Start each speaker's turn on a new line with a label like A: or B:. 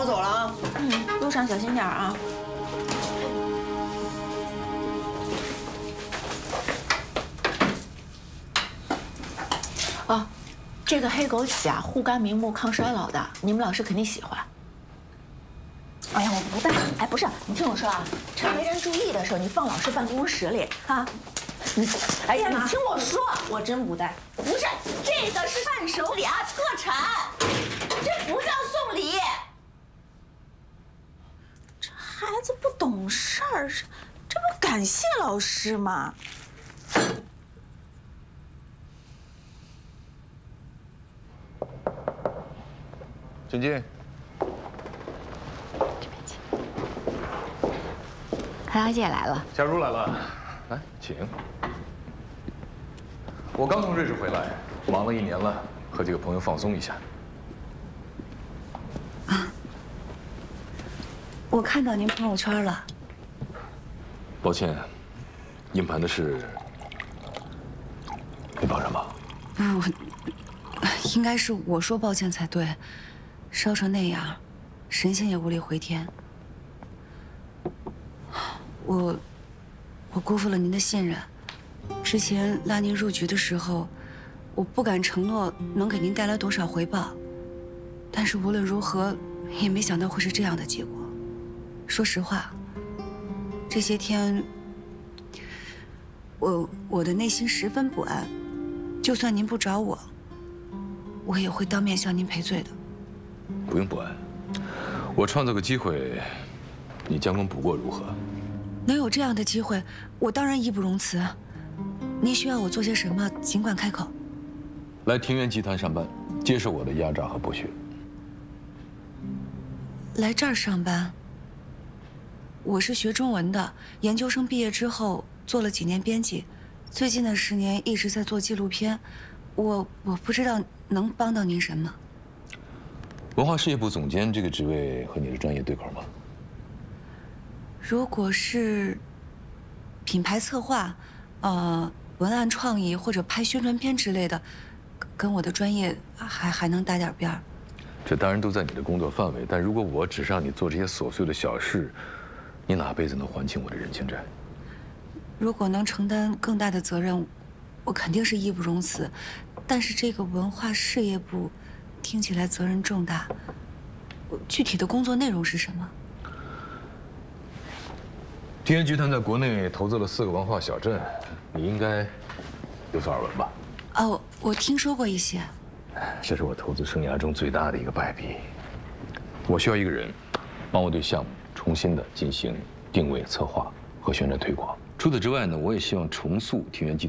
A: 我走了啊。
B: 路上小心点啊。哦，这个黑枸杞啊，护肝明目、抗衰老的，你们老师肯定喜欢。哎呀，我不带。哎，不是，你听我说啊，趁没人注意的时候，你放老师办公室里啊。哎呀，你听我说，我真不带。不是，这个是伴手礼啊，特产，这不叫送礼。这孩子不懂事儿，这不感谢老师吗？
C: 请进。
B: 这边请。韩小姐来了。
C: 小茹来了，来，请。我刚从瑞士回来，忙了1年了，和几个朋友放松一下。
D: 啊，我看到您朋友圈了。
C: 抱歉，硬盘的事，你帮什么？
D: 不是我，应该是我说抱歉才对。烧成那样，神仙也无力回天。我辜负了您的信任。之前拉您入局的时候，我不敢承诺能给您带来多少回报，但是无论如何，也没想到会是这样的结果。说实话，这些天，我的内心十分不安。就算您不找我，我也会当面向您赔罪的。
C: 不用不安，我创造个机会，你将功补过如何？
D: 能有这样的机会，我当然义不容辞。您需要我做些什么，尽管开口。
C: 来庭园集团上班，接受我的压榨和剥削。
D: 来这儿上班。我是学中文的，研究生毕业之后做了几年编辑，最近的10年一直在做纪录片。我不知道能帮到您什么。
C: 文化事业部总监这个职位和你的专业对口吗？
D: 如果是品牌策划，文案创意或者拍宣传片之类的，跟我的专业还能搭点边儿。
C: 这当然都在你的工作范围，但如果我只是让你做这些琐碎的小事，你哪辈子能还清我的人情债？
D: 如果能承担更大的责任，我肯定是义不容辞。但是这个文化事业部，听起来责任重大。具体的工作内容是什么？
C: 庭园集团在国内投资了4个文化小镇，你应该有所耳闻吧？
D: 哦，我听说过一些。
C: 这是我投资生涯中最大的一个败笔。我需要一个人，帮我对项目重新的进行定位、策划和宣传推广。除此之外呢，我也希望重塑庭园集团。